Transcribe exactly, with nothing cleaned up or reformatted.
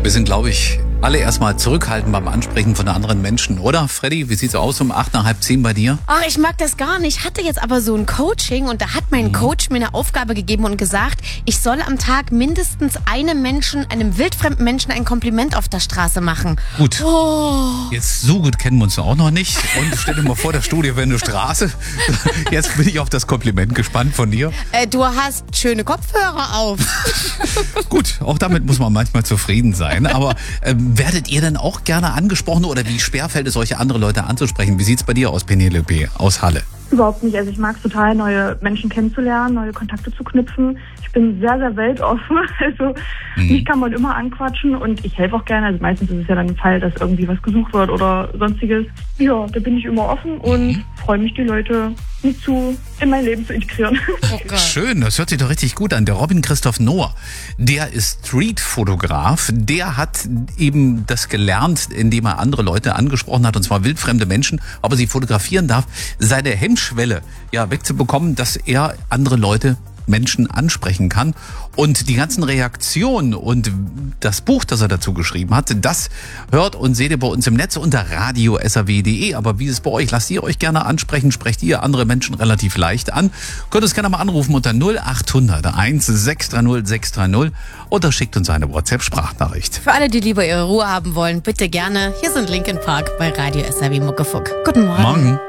Wir sind, glaube ich, alle erstmal zurückhaltend beim Ansprechen von anderen Menschen, oder? Freddy, wie sieht's aus um acht nach halb zehn bei dir? Ach, ich mag das gar nicht. Ich hatte jetzt aber so ein Coaching und da hat mein Coach mir eine Aufgabe gegeben und gesagt, ich soll am Tag mindestens einem Menschen, einem wildfremden Menschen ein Kompliment auf der Straße machen. Gut. Oh. Jetzt so gut kennen wir uns auch noch nicht. Und stell dir mal vor, der Studio wäre eine Straße. Jetzt bin ich auf das Kompliment gespannt von dir. Äh, du hast schöne Kopfhörer auf. Gut, auch damit muss man manchmal zufrieden sein. Aber ähm, werdet ihr denn auch gerne angesprochen oder wie schwer fällt es euch, andere Leute anzusprechen? Wie sieht's bei dir aus, Penelope, aus Halle? Überhaupt nicht. Also ich mag es total, neue Menschen kennenzulernen, neue Kontakte zu knüpfen. Ich bin sehr, sehr weltoffen. Also mhm. mich kann man immer anquatschen und ich helfe auch gerne. Also meistens ist es ja dann ein Fall, dass irgendwie was gesucht wird oder sonstiges. Ja, da bin ich immer offen und mhm. freue mich, die Leute mit zu in mein Leben zu integrieren. Oh, schön, das hört sich doch richtig gut an. Der Robin Christoph Noah, der ist Streetfotograf. Der hat eben das gelernt, indem er andere Leute angesprochen hat, und zwar wildfremde Menschen, ob er sie fotografieren darf. Seine Hemmschwelle ja wegzubekommen, dass er andere Leute, Menschen ansprechen kann. Und die ganzen Reaktionen und das Buch, das er dazu geschrieben hat, das hört und seht ihr bei uns im Netz unter radio punkt s r w punkt d e. Aber wie ist es bei euch? Lasst ihr euch gerne ansprechen? Sprecht ihr andere Menschen relativ leicht an? Könnt uns gerne mal anrufen unter null acht hundert eins sechs drei null sechs drei null oder schickt uns eine WhatsApp-Sprachnachricht. Für alle, die lieber ihre Ruhe haben wollen, bitte gerne. Hier sind Linkin Park bei Radio S R W Muckefuck. Guten Morgen. Morgen.